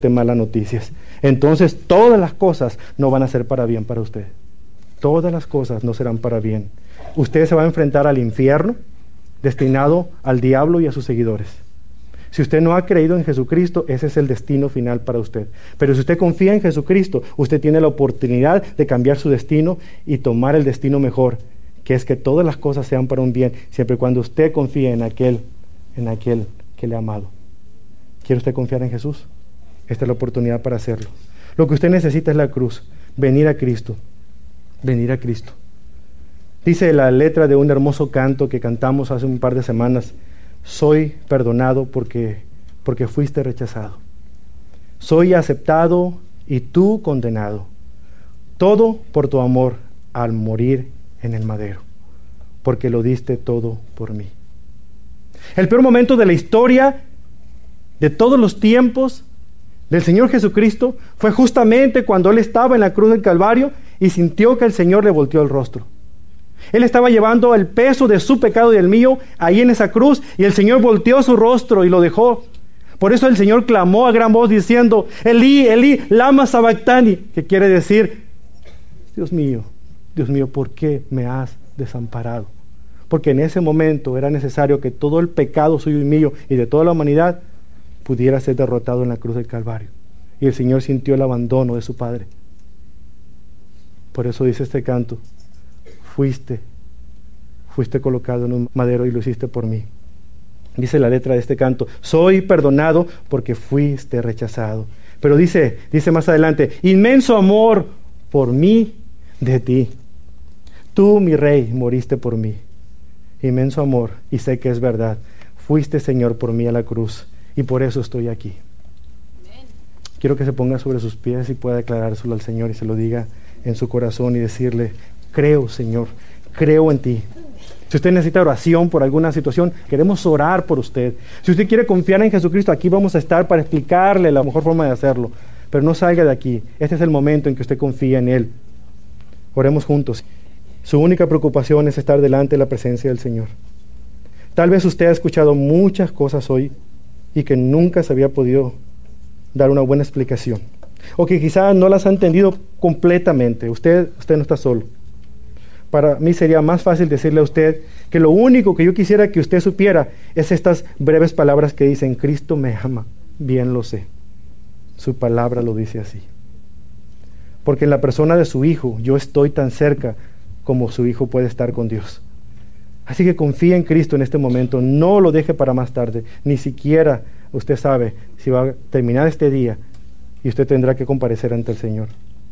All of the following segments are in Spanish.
de malas noticias. Entonces todas las cosas no van a ser para bien para usted. Todas las cosas no serán para bien. Usted se va a enfrentar al infierno, destinado al diablo y a sus seguidores. Si usted no ha creído en Jesucristo, ese es el destino final para usted. Pero si usted confía en Jesucristo, usted tiene la oportunidad de cambiar su destino y tomar el destino mejor, que es que todas las cosas sean para un bien, siempre y cuando usted confíe en aquel que le ha amado. ¿Quiere usted confiar en Jesús? Esta es la oportunidad para hacerlo. Lo que usted necesita es la cruz, venir a Cristo, venir a Cristo. Dice la letra de un hermoso canto que cantamos hace un par de semanas: soy perdonado porque fuiste rechazado. Soy aceptado y tú condenado. Todo por tu amor al morir en el madero, porque lo diste todo por mí. El peor momento de la historia de todos los tiempos del Señor Jesucristo fue justamente cuando Él estaba en la cruz del Calvario y sintió que el Señor le volteó el rostro. Él estaba llevando el peso de su pecado y el mío ahí en esa cruz, y el Señor volteó su rostro y lo dejó. Por eso el Señor clamó a gran voz diciendo: Elí, Elí, lama sabactani, que quiere decir: Dios mío, ¿por qué me has desamparado? Porque en ese momento era necesario que todo el pecado suyo y mío y de toda la humanidad pudiera ser derrotado en la cruz del Calvario. Y el Señor sintió el abandono de su Padre. Por eso dice este canto: fuiste colocado en un madero y lo hiciste por mí. Dice la letra de este canto: soy perdonado porque fuiste rechazado. Pero dice más adelante: inmenso amor por mí de ti. Tú, mi Rey, moriste por mí. Inmenso amor, y sé que es verdad. Fuiste, Señor, por mí a la cruz, y por eso estoy aquí. Amén. Quiero que se ponga sobre sus pies y pueda declarárselo al Señor y se lo diga en su corazón y decirle: creo, Señor, creo en ti. Si usted necesita oración por alguna situación, queremos orar por usted. Si usted quiere confiar en Jesucristo, aquí vamos a estar para explicarle la mejor forma de hacerlo. Pero no salga de aquí. Este es el momento en que usted confía en Él. Oremos juntos. Su única preocupación es estar delante de la presencia del Señor. Tal vez usted ha escuchado muchas cosas hoy y que nunca se había podido dar una buena explicación. O que quizás no las ha entendido completamente. Usted no está solo. Para mí sería más fácil decirle a usted que lo único que yo quisiera que usted supiera es estas breves palabras que dicen: Cristo me ama, bien lo sé. Su palabra lo dice así. Porque en la persona de su Hijo yo estoy tan cerca como su Hijo puede estar con Dios. Así que confíe en Cristo en este momento, no lo deje para más tarde. Ni siquiera usted sabe si va a terminar este día y usted tendrá que comparecer ante el Señor.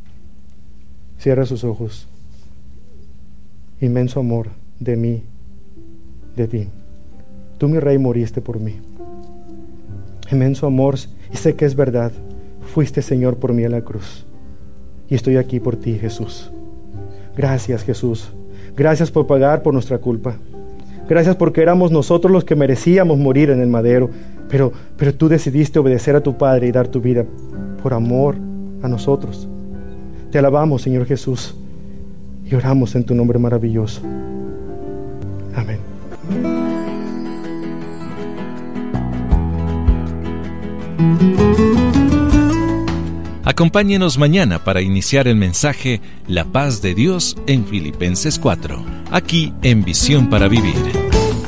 Cierra sus ojos. Inmenso amor de mí, de ti. Tú, mi Rey, moriste por mí. Inmenso amor, y sé que es verdad. Fuiste, Señor, por mí a la cruz. Y estoy aquí por ti, Jesús. Gracias, Jesús. Gracias por pagar por nuestra culpa. Gracias porque éramos nosotros los que merecíamos morir en el madero. Pero tú decidiste obedecer a tu Padre y dar tu vida por amor a nosotros. Te alabamos, Señor Jesús, y oramos en tu nombre maravilloso. Amén. Acompáñenos mañana para iniciar el mensaje La paz de Dios en Filipenses 4, aquí en Visión para Vivir.